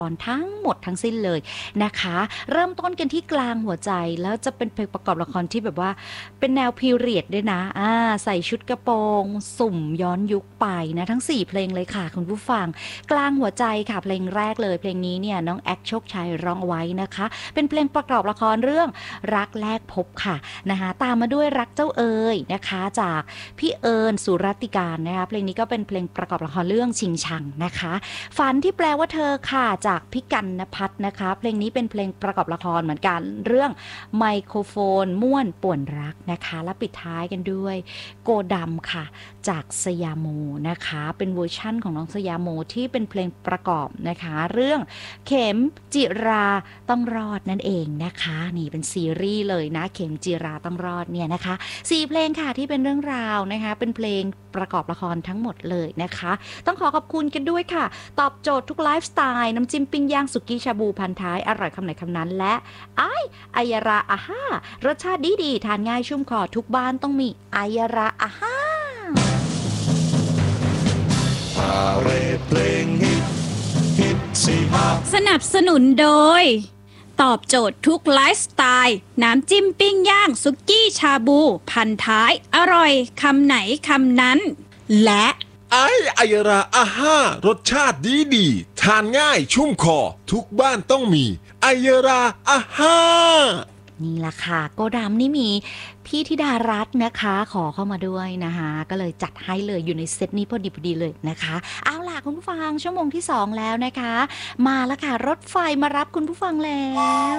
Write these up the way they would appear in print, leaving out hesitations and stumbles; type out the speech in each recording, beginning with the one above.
ทั้งหมดทั้งสิ้นเลยนะคะเริ่มต้นกันที่กลางหัวใจแล้วจะเป็นเพลงประกอบละครที่แบบว่าเป็นแนวพีเรียดด้วยนะใส่ชุดกระโปรงสุ่มย้อนยุคไปนะทั้ง4เพลงเลยค่ะคุณผู้ฟังกลางหัวใจค่ะเพลงแรกเลยเพลงนี้เนี่ยน้องแอคโชคชัยร้องไว้นะคะเป็นเพลงประกอบละครเรื่องรักแรกพบค่ะนะคะตามมาด้วยรักเจ้าเอ๋ยนะคะจากพี่เอิญสุรติการนะคะเพลงนี้ก็เป็นเพลงประกอบละครเรื่องชิงชังนะคะฝันที่แปลว่าเธอค่ะจากพี่กันณภัทรนะคะเพลงนี้เป็นเพลงประกอบละครเหมือนกันเรื่องไมโครโฟนม่วนป่วนรักนะคะและปิดท้ายกันด้วยโกดำค่ะจากสยามโมนะคะเป็นเวอร์ชั่นของน้องสยามโมที่เป็นเพลงประกอบนะคะเรื่องเข็มจิราต้องรอดนั่นเองนะคะนี่เป็นซีรีส์เลยนะเข็มจิราต้องรอดเนี่ยนะคะ4เพลงค่ะที่เป็นเรื่องราวนะคะเป็นเพลงประกอบละครทั้งหมดเลยนะคะต้องขอบคุณกันด้วยค่ะตอบโจทย์ทุกไลฟ์สไตล์น้ำจิ้มปิ้งย่างสุกี้ชาบูพันท้ายอร่อยคำไหนคำนั้นและอายราอาฮ่ารสชาติดีทานง่ายชุ่มคอทุกบ้านต้องมีอายราอาฮ่าพาเรดเพลงฮิตสิฮะสนับสนุนโดยตอบโจทย์ทุกไลฟ์สไตล์น้ำจิ้มปิ้งย่างสุกี้ชาบูพันท้ายอร่อยคำไหนคำนั้นและอายราอาฮ่ารสชาติดีทานง่ายชุ่มคอทุกบ้านต้องมีอายราอาฮ่านี่แหละค่ะโกดำนี่มีพี่ธิดารัตน์นะคะขอเข้ามาด้วยนะคะก็เลยจัดให้เลยอยู่ในเซตนี้พอดีเลยนะคะเอาล่ะคุณผู้ฟังชั่วโมงที่2แล้วนะคะมาแล้วค่ะรถไฟมารับคุณผู้ฟังแล้ว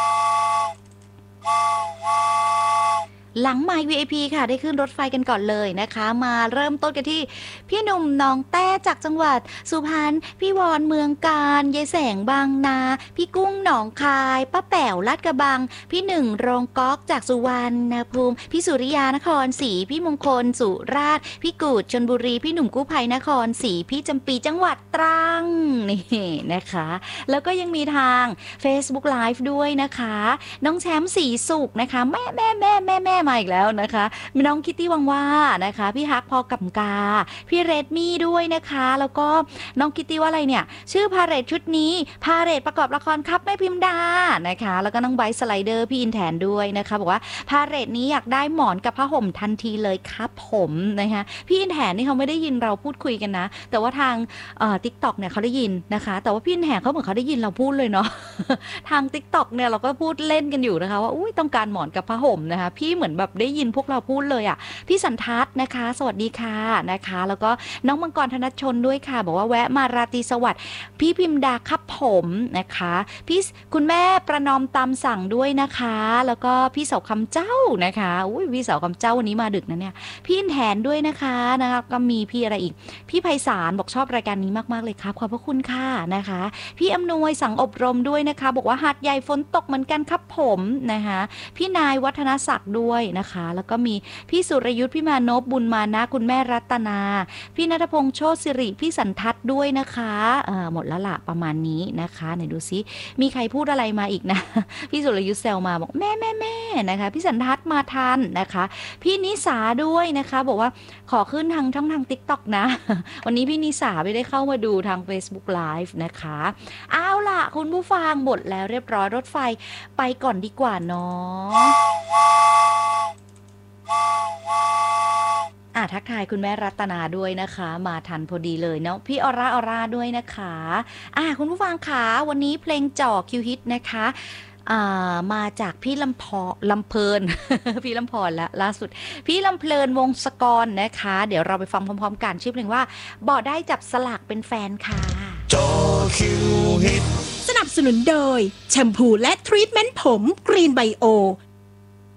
หลังไมค์ VIP ค่ะได้ขึ้นรถไฟกันก่อนเลยนะคะมาเริ่มต้นกันที่พี่หนุ่มหนองแต้จากจังหวัดสุพรรณพี่วอนเมืองการยายแสงบางนาพี่กุ้งหนองคายป้าแป๋วลาดกระบังพี่หนึ่งโรงก๊อกจากสุวรรณภูมิพี่สุริยานครศรีพี่มงคลสุราษฎร์พี่กูดชลบุรีพี่หนุ่มกู้ภัยนครศรีพี่จำปีจังหวัดตรังนี่นะคะแล้วก็ยังมีทาง Facebook Live ด้วยนะคะน้องแชมป์สีสุขนะคะแม่มาอีกแล้วนะคะมีน้องคิตตี้วังว่านะคะพี่ฮักพอกำกาพี่เรดมี่ด้วยนะคะแล้วก็น้องคิตตี้ว่าอะไรเนี่ยชื่อพาเรตชุดนี้พาเรตประกอบละครครับแม่พิมดานะคะแล้วก็น้องไบสไลเดอร์พี่อินแทนด้วยนะคะบอกว่าพาเรตนี้อยากได้หมอนกับผ้าห่มทันทีเลยครับผมนะคะพี่อินแทนนี่เขาไม่ได้ยินเราพูดคุยกันนะแต่ว่าทางTikTok เนี่ยเขาได้ยินนะคะแต่ว่าพี่อินแทนเขาเหมือนเขาได้ยินเราพูดเลยเนาะทาง TikTok เนี่ยเราก็พูดเล่นกันอยู่นะคะว่าอุ้ยต้องการหมอนกับผ้าห่มนะคะพี่เหมือนแบบได้ยินพวกเราพูดเลยอ่ะพี่สันทัศน์นะคะสวัสดีค่ะนะคะแล้วก็น้องมังกรธนชนด้วยค่ะบอกว่าแวะมาราตรีสวัสดิ์พี่พิมดาครับผมนะคะพี่คุณแม่ประนอมตามสั่งด้วยนะคะแล้วก็พี่เสาคำเจ้านะคะอุ้ยพี่เสาคำเจ้าวันนี้มาดึกนะเนี่ยพี่อินแทนด้วยนะคะก็มีพี่อะไรอีกพี่ไพศาลบอกชอบรายการนี้มากๆเลยครับขอบพระคุณค่ะนะคะพี่อำนวยสั่งอบรมด้วยนะคะบอกว่าหาดใหญ่ฝนตกเหมือนกันครับผมนะคะพี่นายวัฒนศักดิ์ด้วยนะคะแล้วก็มีพี่สุรยุทธพี่มานพบุญมานะคุณแม่รัตนาพี่ณัฐพงษ์โชติสิริพี่สันทัศน์ด้วยนะคะหมดแล้วล่ะประมาณนี้นะคะไหนดูซิมีใครพูดอะไรมาอีกนะพี่สุรยุทธแซวมาบอกแม่นะคะพี่สันทัศน์มาทันนะคะพี่นิสาด้วยนะคะบอกว่าขอขึ้นทางช่องทาง TikTok นะวันนี้พี่นิสาไม่ได้เข้ามาดูทาง Facebook Live นะคะเอาล่ะคุณผู้ฟังหมดแล้วเรียบร้อยรถไฟไปก่อนดีกว่าเนาะทักทายคุณแม่รัตนาด้วยนะคะมาทันพอดีเลยเนาะพี่ออร่าด้วยนะคะคุณผู้ฟังคะวันนี้เพลงจ่อคิวฮิตนะคะมาจากพี่ลำเพลิน พี่ลำพรและล่าสุดพี่ลำเพลินวงศกรนะคะเดี๋ยวเราไปฟังพร้อมๆกันชื่อเพลงว่าบอกได้จับสลากเป็นแฟนค่ะจอคิวฮิตสนับสนุนโดยแชมพูและทรีทเมนต์ผมกรีนไบโอ